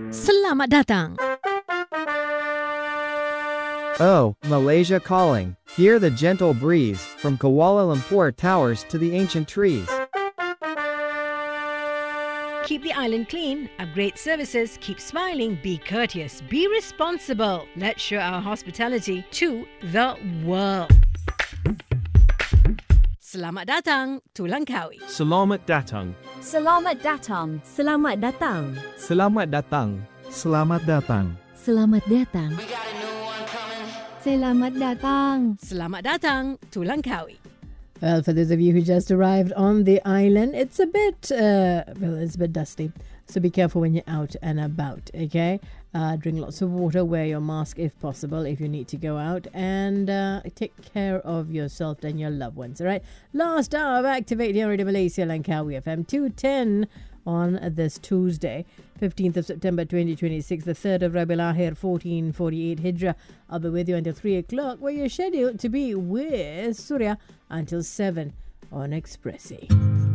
Selamat datang. Oh, Malaysia calling. Hear the gentle breeze, from Kuala Lumpur towers to the ancient trees. Keep the island clean, upgrade services, keep smiling, be courteous, be responsible. Let's show our hospitality to the world. Selamat datang to Langkawi. Selamat datang. Selamat datang. Selamat datang. Selamat datang. Selamat datang. Selamat datang. Selamat datang. Selamat datang to Langkawi. Well, for those of you who just arrived on the island, it's a bit dusty. So be careful when you're out and about, okay? Drink lots of water, wear your mask if possible, if you need to go out, and take care of yourself and your loved ones, all right? Last hour of Activate here in Malaysia, Langkawi FM, 2:10 on this Tuesday, 15th of September 2026, the 3rd of Rabiul Akhir 1448 Hijrah. I'll be with you until 3 o'clock, where you're scheduled to be with Surya until 7 on Expressi.